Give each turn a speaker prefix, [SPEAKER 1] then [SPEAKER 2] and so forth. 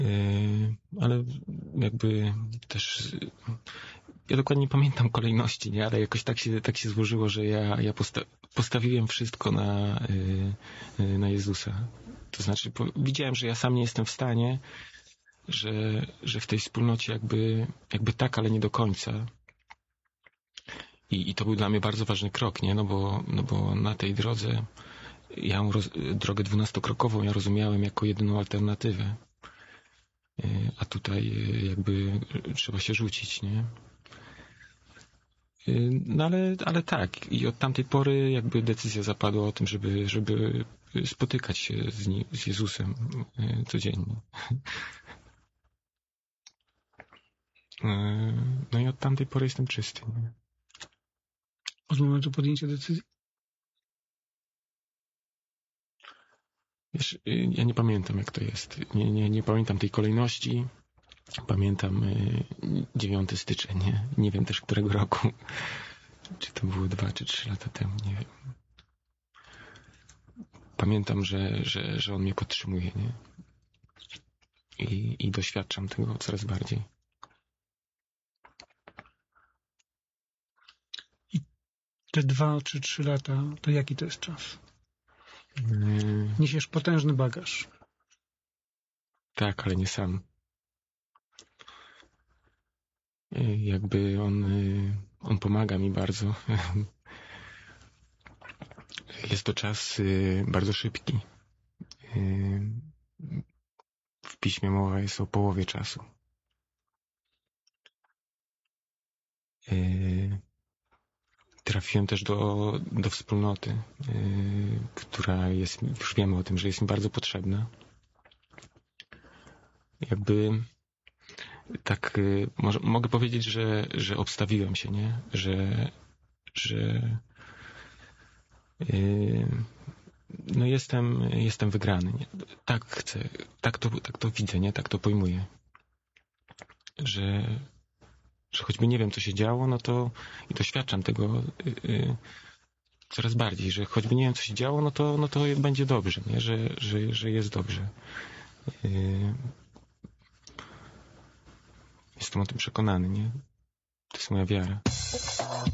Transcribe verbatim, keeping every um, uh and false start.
[SPEAKER 1] ale jakby też ja dokładnie nie pamiętam kolejności, nie? Ale jakoś tak się, tak się złożyło, że ja, ja posta postawiłem wszystko na, na Jezusa. To znaczy po, widziałem, że ja sam nie jestem w stanie, że, że w tej wspólnocie jakby, jakby tak, ale nie do końca. I, i to był dla mnie bardzo ważny krok, nie? No bo, no bo na tej drodze ja ją roz, drogę dwunastokrokową ja rozumiałem jako jedyną alternatywę. A tutaj jakby trzeba się rzucić, nie? No ale, ale tak. I od tamtej pory jakby decyzja zapadła o tym, żeby, żeby spotykać się z, nim, z Jezusem codziennie. No i od tamtej pory jestem czysty, nie?
[SPEAKER 2] Od momentu podjęcia decyzji?
[SPEAKER 1] Wiesz, ja nie pamiętam, jak to jest. Nie, nie, nie pamiętam tej kolejności. Pamiętam dziewiąty styczeń, nie? Nie wiem też, którego roku. Czy to było dwa, czy trzy lata temu, nie wiem. Pamiętam, że, że, że on mnie podtrzymuje, nie? I, i doświadczam tego coraz bardziej.
[SPEAKER 2] I te dwa czy trzy lata, to jaki to jest czas?
[SPEAKER 1] Hmm.
[SPEAKER 2] Niesiesz potężny bagaż.
[SPEAKER 1] Tak, ale nie sam. Jakby on, on pomaga mi bardzo. Jest to czas bardzo szybki. W piśmie mowa jest o połowie czasu. Trafiłem też do, do wspólnoty, która jest, już wiemy o tym, że jest mi bardzo potrzebna. Jakby tak może, mogę powiedzieć, że, że obstawiłem się, nie? Że, że yy, no jestem, jestem wygrany. Nie? Tak chcę, tak to, tak to widzę, nie? Tak to pojmuję. Że, że choćby nie wiem, co się działo, no to i doświadczam tego yy, coraz bardziej, że choćby nie wiem, co się działo, no to, no to będzie dobrze, nie? Że, że, że jest dobrze. Yy, Jestem o tym przekonany, nie? To jest moja wiara.